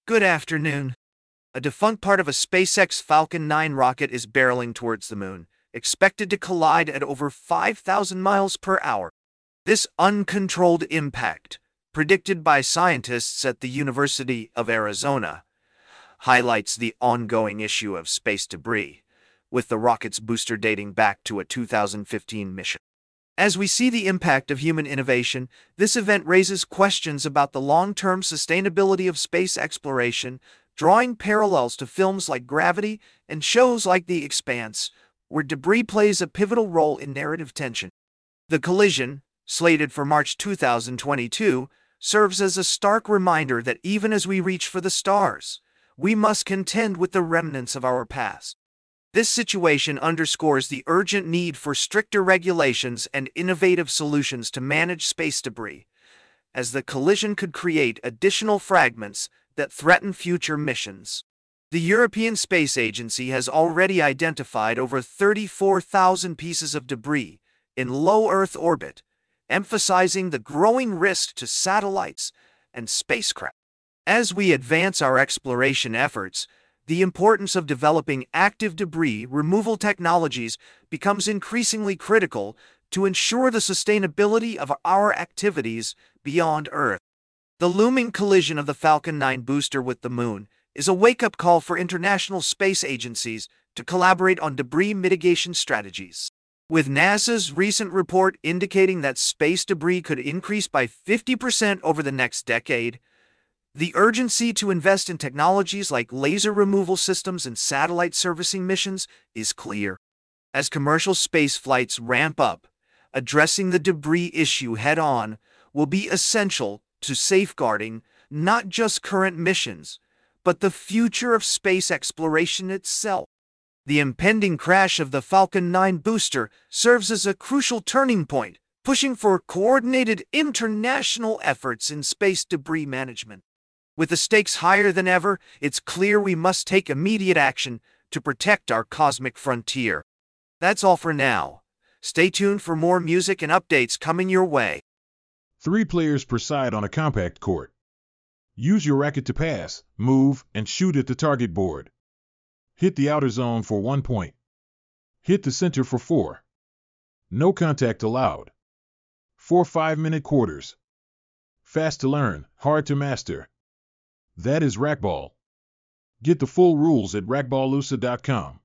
Good afternoon. A defunct part of a SpaceX Falcon 9 rocket is barreling towards the moon, expected to collide at over 5,000 miles per hour. This uncontrolled impact, predicted by scientists at the University of Arizona, highlights the ongoing issue of space debris, with the rocket's booster dating back to a 2015 mission. As we see the impact of human innovation, this event raises questions about the long-term sustainability of space exploration, drawing parallels to films like Gravity and shows like The Expanse, where debris plays a pivotal role in narrative tension. The collision, slated for March 2022, serves as a stark reminder that even as we reach for the stars, we must contend with the remnants of our past. This situation underscores the urgent need for stricter regulations and innovative solutions to manage space debris, as the collision could create additional fragments that threaten future missions. The European Space Agency has already identified over 34,000 pieces of debris in low Earth orbit, emphasizing the growing risk to satellites and spacecraft. As we advance our exploration efforts, the importance of developing active debris removal technologies becomes increasingly critical to ensure the sustainability of our activities beyond Earth. The looming collision of the Falcon 9 booster with the Moon is a wake-up call for international space agencies to collaborate on debris mitigation strategies. With NASA's recent report indicating that space debris could increase by 50% over the next decade, the urgency to invest in technologies like laser removal systems and satellite servicing missions is clear. As commercial space flights ramp up, addressing the debris issue head-on will be essential to safeguarding not just current missions, but the future of space exploration itself. The impending crash of the Falcon 9 booster serves as a crucial turning point, pushing for coordinated international efforts in space debris management. With the stakes higher than ever, it's clear we must take immediate action to protect our cosmic frontier. That's all for now. Stay tuned for more music and updates coming your way. 3 players per side on a compact court. Use your racket to pass, move, and shoot at the target board. Hit the outer zone for 1 point. Hit the center for 4. No contact allowed. 4 5-minute quarters. Fast to learn, hard to master. That is Racquetball. Get the full rules at racquetballusa.com.